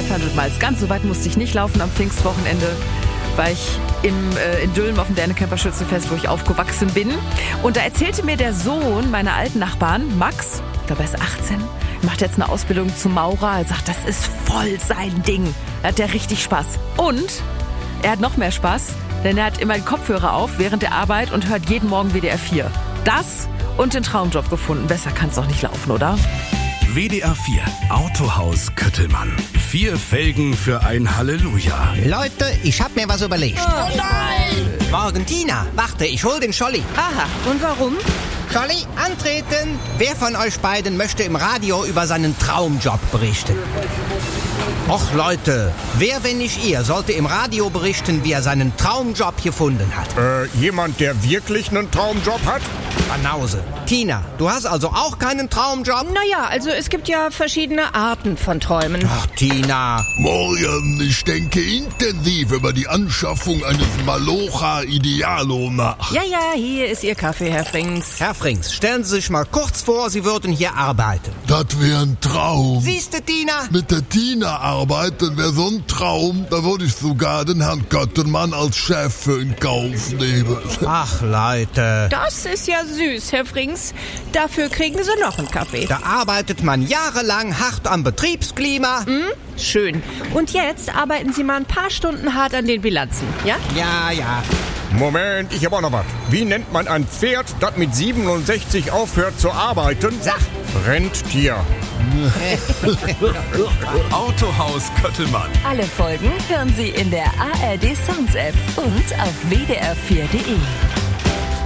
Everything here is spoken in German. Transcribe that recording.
300 Miles. Ganz so weit musste ich nicht laufen am Pfingstwochenende. War ich in Dülmen auf dem Dernecamper Schützenfest, wo ich aufgewachsen bin. Und da erzählte mir der Sohn meiner alten Nachbarn, Max, ich glaube, er ist 18, macht jetzt eine Ausbildung zum Maurer. Er sagt, das ist voll sein Ding. Da hat der richtig Spaß. Und er hat noch mehr Spaß, denn er hat immer den Kopfhörer auf während der Arbeit und hört jeden Morgen WDR 4. Das und den Traumjob gefunden. Besser kann es doch nicht laufen, oder? WDR 4 Autohaus Köttelmann. 4 Felgen für ein Halleluja. Leute, ich hab mir was überlegt. Oh nein! Morgen, Tina. Warte, ich hol den Scholli. Aha, und warum? Scholli, antreten. Wer von euch beiden möchte im Radio über seinen Traumjob berichten? Och Leute, wer, wenn nicht ihr, sollte im Radio berichten, wie er seinen Traumjob gefunden hat? Jemand, der wirklich einen Traumjob hat? Banause. Tina, du hast also auch keinen Traumjob? Naja, also es gibt ja verschiedene Arten von Träumen. Ach, Tina. Morgen, ich denke intensiv über die Anschaffung eines Malocha Idealo nach. Ja, hier ist Ihr Kaffee, Herr Frings. Herr Frings, stellen Sie sich mal kurz vor, Sie würden hier arbeiten. Das wäre ein Traum. Siehste, Tina? Mit der Tina arbeiten wäre so ein Traum. Da würde ich sogar den Herrn Köttelmann als Chef für in Kauf nehmen. Ach, Leute. Das ist ja süß, Herr Frings. Dafür kriegen Sie noch einen Kaffee. Da arbeitet man jahrelang hart am Betriebsklima. Schön. Und jetzt arbeiten Sie mal ein paar Stunden hart an den Bilanzen, ja? Ja. Moment, ich habe auch noch was. Wie nennt man ein Pferd, das mit 67 aufhört zu arbeiten? Sag. Rentier. Autohaus Köttelmann. Alle Folgen hören Sie in der ARD Sounds App und auf wdr4.de.